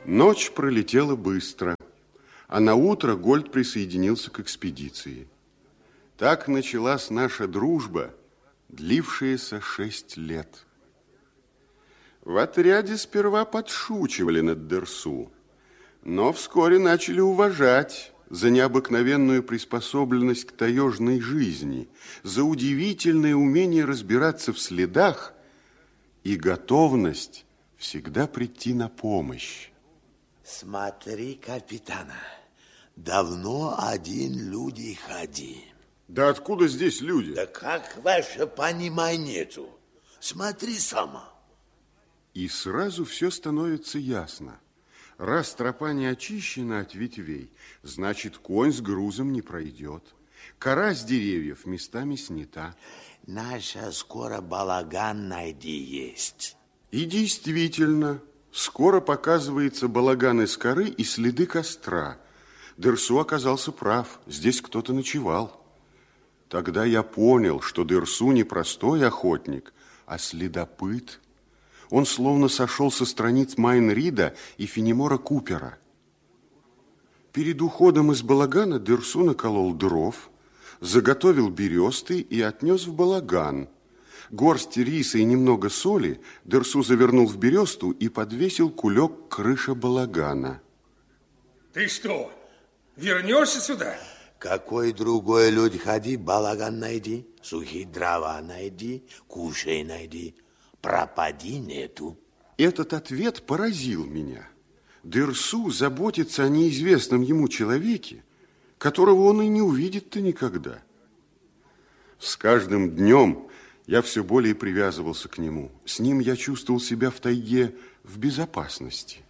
Ночь пролетела быстро, а на утро Гольд присоединился к экспедиции. Так началась наша дружба, длившаяся 6 лет. В отряде сперва подшучивали над Дерсу, но вскоре начали уважать за необыкновенную приспособленность к таежной жизни, за удивительное умение разбираться в следах и готовность всегда прийти на помощь. Смотри, капитана, давно один люди ходи. Да откуда здесь люди? Да как ваше понимание нету? Смотри сама. И сразу все становится ясно. Раз тропа не очищена от ветвей, значит, конь с грузом не пройдет. Кора с деревьев местами снята. Наша скоро балаган найди есть. И действительно, скоро показывается балаган из коры и следы костра. Дерсу оказался прав, здесь кто-то ночевал. Тогда я понял, что Дерсу не простой охотник, а следопыт. Он словно сошел со страниц Майн Рида и Фенемора Купера. Перед уходом из балагана Дерсу наколол дров, заготовил бересты и отнес в балаган. Горсть риса и немного соли Дерсу завернул в бересту и подвесил кулек к крыше балагана. Ты что, вернешься сюда? Какой другой люди ходи, балаган найди, сухие дрова найди, кушай найди. Пропади нету. Этот ответ поразил меня. Дерсу заботится о неизвестном ему человеке, которого он и не увидит-то никогда. С каждым днем я все более привязывался к нему. С ним я чувствовал себя в тайге в безопасности.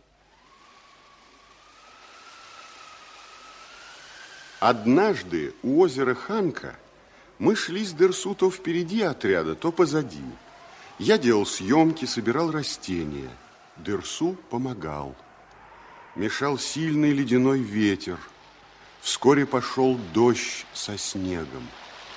Однажды у озера Ханка мы шли с Дерсу то впереди отряда, то позади. Я делал съемки, собирал растения. Дерсу помогал. Мешал сильный ледяной ветер. Вскоре пошел дождь со снегом.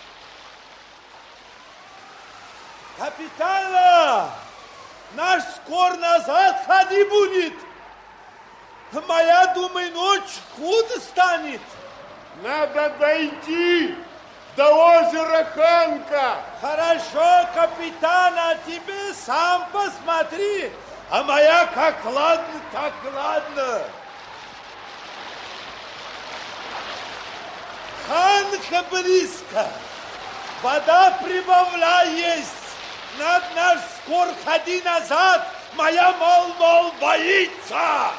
Капитана! Наш скоро назад ходи будет. Моя, думаю, ночь худо станет. Надо дойти до озера Ханка. Хорошо, капитан, а тебе сам посмотри. А моя как ладно, так ладно. Ханка близко. Вода прибавляй есть. Надо наш скоро ходи назад. Моя, мол, боится.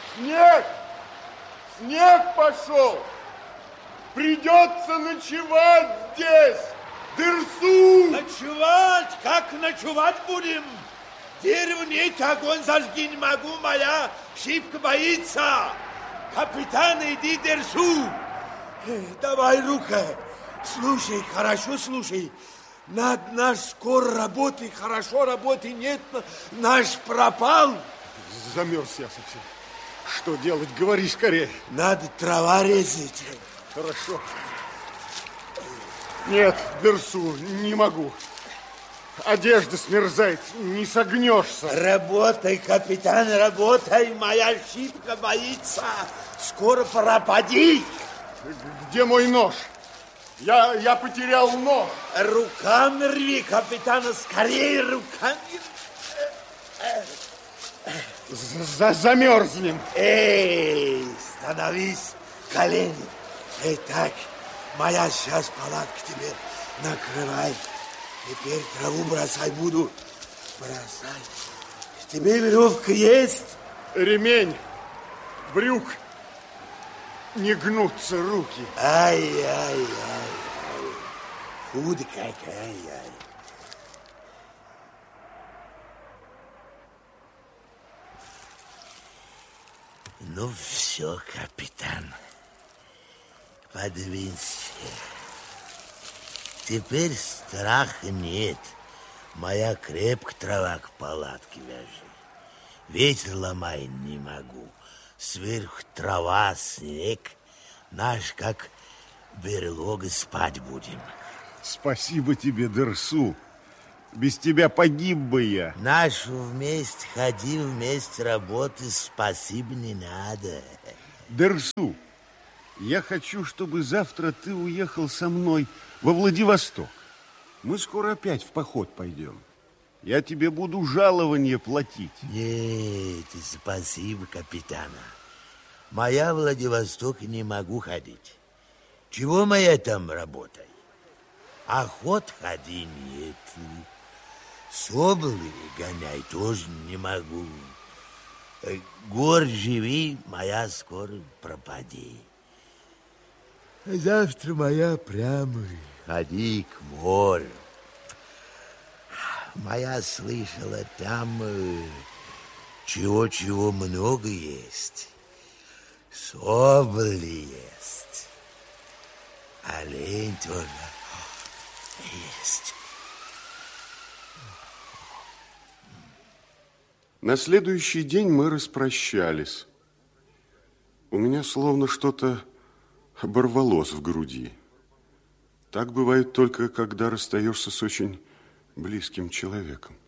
Снег пошел. Придется ночевать здесь. Дерсу! Ночевать? Как ночевать будем? Дерево нет, огонь зажги не могу, моя шибко боится. Капитан, иди, Дерсу. Давай, рука. Слушай, хорошо слушай. Над наш скоро работы, хорошо работы нет, наш пропал. Замерз я совсем. Что делать? Говори скорее. Надо трава резать. Хорошо. Нет, Дерсу, не могу. Одежда смерзает, не согнешься. Работай, капитан, работай. Моя шибко боится. Скоро пропади. Где мой нож? Я потерял нож. Руками рви, капитана, скорее руками. Замерзнем. Эй, становись, колени. Эй, так, моя сейчас палатка тебе накрывай. Теперь траву бросать буду. Бросай. Тебе веревка есть? Ремень, брюк. Не гнутся руки. Ай-яй-яй. Худо как, ай-яй. Ну все, капитан. Подвинься. Теперь страха нет. Моя крепко трава к палатке вяжи. Ветер ломай не могу. Сверху трава, снег. Наш, как берлога, спать будем. Спасибо тебе, Дерсу. Без тебя погиб бы я. Нашу вместе ходил, вместе работать, спасибо не надо. Дерсу, я хочу, чтобы завтра ты уехал со мной во Владивосток. Мы скоро опять в поход пойдем. Я тебе буду жалование платить. Нет, спасибо, капитана. Моя Владивосток не могу ходить. Чего моя там работай? Охот ходи нет. Соболы гоняй тоже не могу. Гор живи, моя скоро пропади. Завтра моя прямо ходи к морю. Моя слышала, там чего-чего много есть. Соболи есть. Олень тоже есть. На следующий день мы распрощались. У меня словно что-то оборвалось в груди. Так бывает только, когда расстаешься с очень близким человеком.